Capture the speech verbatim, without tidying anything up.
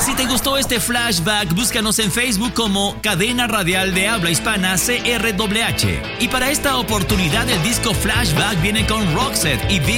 Si te gustó este flashback, búscanos en Facebook como Cadena Radial de Habla Hispana C R W H. Y para esta oportunidad el disco Flashback viene con Roxette y